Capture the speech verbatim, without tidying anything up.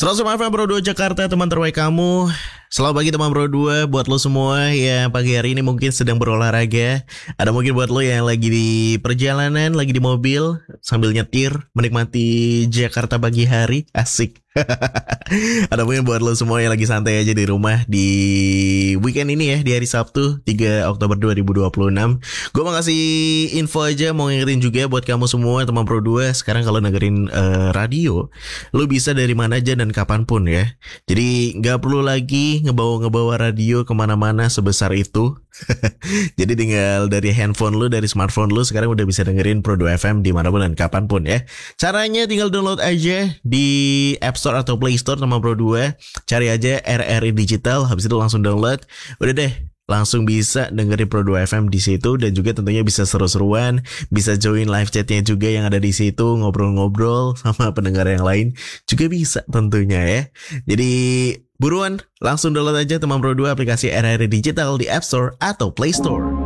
seratus F M Pro dua Jakarta, teman terbaik kamu. Selamat pagi teman Pro dua. Buat lo semua yang pagi hari ini mungkin sedang berolahraga. Ada mungkin buat lo yang lagi di perjalanan, lagi di mobil sambil nyetir, menikmati Jakarta pagi hari. Asik. Ada mungkin buat lo semua yang lagi santai aja di rumah di weekend ini ya, di hari Sabtu tiga Oktober dua ribu dua puluh enam. Gue mau ngasih info aja, mau ngingetin juga buat kamu semua teman Pro dua. Sekarang kalau dengerin uh, radio, lo bisa dari mana aja dan kapanpun ya. Jadi gak perlu lagi ngebawa-ngebawa radio kemana-mana sebesar itu. Jadi tinggal dari handphone lu, dari smartphone lu, sekarang udah bisa dengerin Pro dua F M dimanapun dan kapanpun ya. Caranya tinggal download aja di App Store atau Play Store teman Pro dua. Cari aja R R I Digital, habis itu langsung download. Udah deh, langsung bisa dengerin Pro dua F M di situ. Dan juga tentunya bisa seru-seruan, bisa join live chatnya juga yang ada di situ, ngobrol-ngobrol sama pendengar yang lain juga bisa tentunya ya. Jadi buruan, langsung download aja teman Pro dua aplikasi R R I Digital di App Store atau Play Store.